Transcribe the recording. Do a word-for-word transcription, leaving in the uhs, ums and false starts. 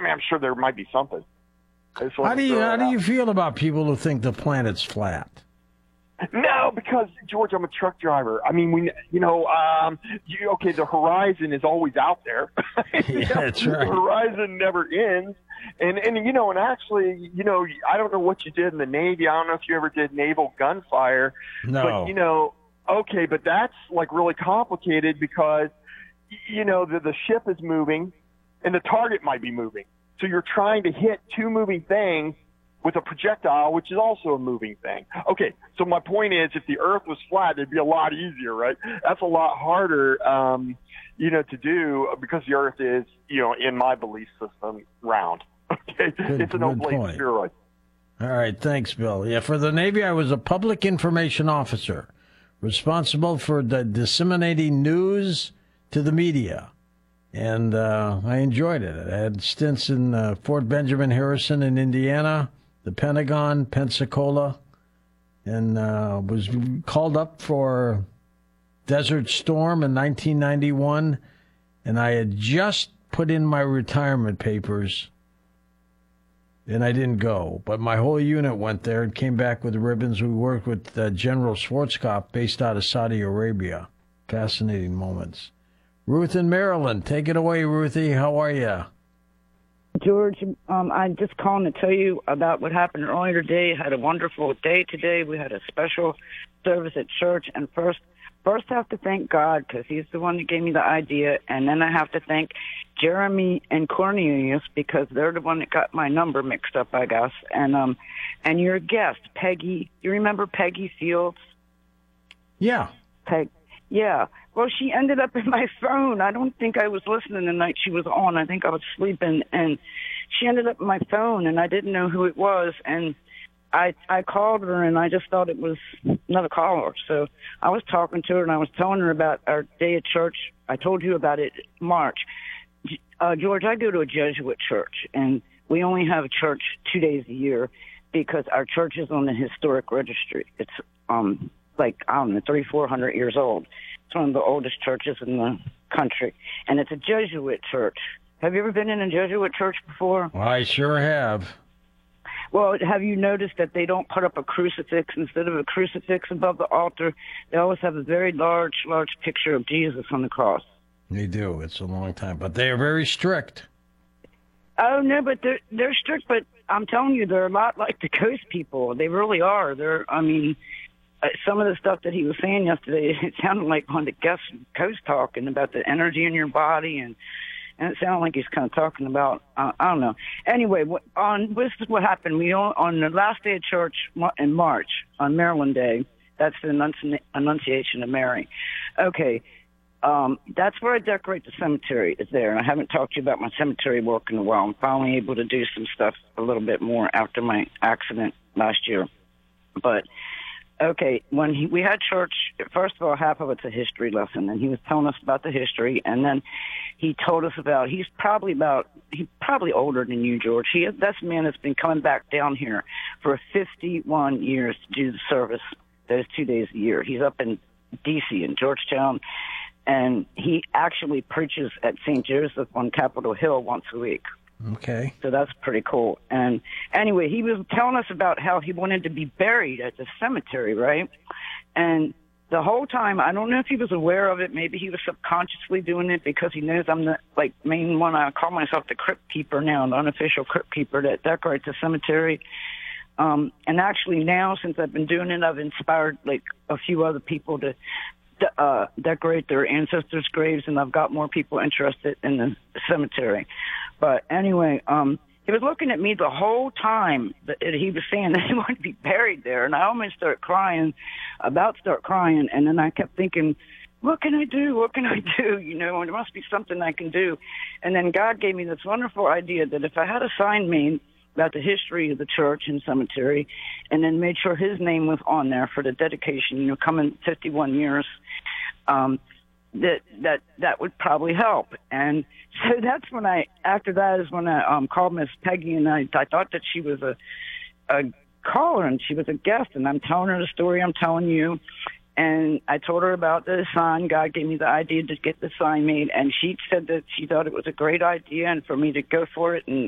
mean, I'm sure there might be something. How do you how do you feel about people who think the planet's flat? No, because George, I'm a truck driver. I mean, we, you know, um, you, okay, the horizon is always out there. Yeah, that's right. The horizon never ends, and and you know, and actually, you know, I don't know what you did in the Navy. I don't know if you ever did naval gunfire. No. But you know, okay, but that's like really complicated because, you know, the the ship is moving, and the target might be moving. So you're trying to hit two moving things with a projectile, which is also a moving thing. Okay, so my point is, if the Earth was flat, it'd be a lot easier, right? That's a lot harder, um, you know, to do because the Earth is, you know, in my belief system, round. Okay, good, it's an oblate spheroid. All right, thanks, Bill. Yeah, for the Navy, I was a public information officer responsible for the disseminating news to the media. And uh, I enjoyed it. I had stints in uh, Fort Benjamin Harrison in Indiana, the Pentagon, Pensacola, and uh, was called up for Desert Storm in nineteen ninety-one. And I had just put in my retirement papers, and I didn't go. But my whole unit went there and came back with ribbons. We worked with uh, General Schwarzkopf, based out of Saudi Arabia. Fascinating moments. Ruth in Maryland. Take it away, Ruthie. How are you? George, um, I'm just calling to tell you about what happened earlier today. I had a wonderful day today. We had a special service at church. And first, first I have to thank God because he's the one that gave me the idea. And then I have to thank Jeremy and Cornelius because they're the one that got my number mixed up, I guess. And um, and your guest, Peggy. You remember Peggy Fields? Yeah. Peg. Yeah. Well, she ended up in my phone. I don't think I was listening the night she was on. I think I was sleeping, and she ended up in my phone, and I didn't know who it was. And I I called her, and I just thought it was another caller. So I was talking to her, and I was telling her about our day at church. I told you about it in March. Uh, George, I go to a Jesuit church, and we only have a church two days a year because our church is on the historic registry. It's um like, I don't know, three, four hundred years old. It's one of the oldest churches in the country, and it's a Jesuit church. Have you ever been in a Jesuit church before? Well, I sure have. Well, have you noticed that they don't put up a crucifix instead of a crucifix above the altar? They always have a very large, large picture of Jesus on the cross. They do. It's a long time, but they are very strict. Oh no, but they're they're strict. But I'm telling you, they're a lot like the Coast people. They really are. They're. I mean. Uh, some of the stuff that he was saying yesterday, it sounded like on the guest coast talking about the energy in your body, and and it sounded like he's kind of talking about uh, I don't know. Anyway, what, on this is what happened. We on, on the last day of church in March on Maryland Day. That's the Annunci- Annunciation of Mary. Okay, um, that's where I decorate the cemetery. Is there? And I haven't talked to you about my cemetery work in a while. I'm finally able to do some stuff a little bit more after my accident last year, but. Okay, when he, we had church, first of all, half of it's a history lesson, and he was telling us about the history, and then he told us about, he's probably about, he's probably older than you, George. He, that's a man that's been coming back down here for fifty-one years to do the service those two days a year. He's up in D C, in Georgetown, and he actually preaches at Saint Joseph on Capitol Hill once a week. Okay. So that's pretty cool. And anyway, he was telling us about how he wanted to be buried at the cemetery, right? And the whole time, I don't know if he was aware of it. Maybe he was subconsciously doing it because he knows I'm the like main one. I call myself the crypt keeper now, the unofficial crypt keeper that decorates the cemetery. Um, and actually now, since I've been doing it, I've inspired like a few other people to uh, decorate their ancestors' graves, and I've got more people interested in the cemetery. But anyway, um, he was looking at me the whole time that he was saying that he wanted to be buried there. And I almost started crying, about to start crying. And then I kept thinking, what can I do? What can I do? You know, there must be something I can do. And then God gave me this wonderful idea that if I had a sign made about the history of the church and cemetery, and then made sure his name was on there for the dedication, you know, coming fifty-one years, um, that that that would probably help. And so that's when I, after that is when I um, called Miss Peggy, and I, I thought that she was a, a caller and she was a guest, and I'm telling her the story I'm telling you. And I told her about the sign. God gave me the idea to get the sign made, and she said that she thought it was a great idea and for me to go for it and